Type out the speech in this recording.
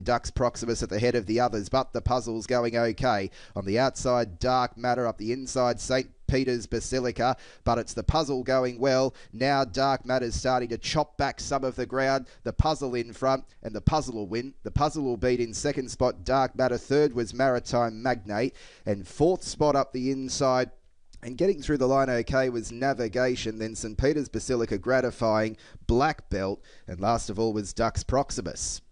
Dux Proximus at the head of the others, but the puzzle's going okay. On the outside, Dark Matter. Up the inside, St. Peter's Basilica, but it's the puzzle going well. Now Dark Matter's starting to chop back some of the ground. The puzzle in front, and the puzzle will win. The puzzle will beat in second spot Dark Matter. Third was Maritime Magnate, and fourth spot up the inside. And getting through the line okay was Navigation, then St. Peter's Basilica Gratifying, Black Belt, and last of all was Dux Proximus.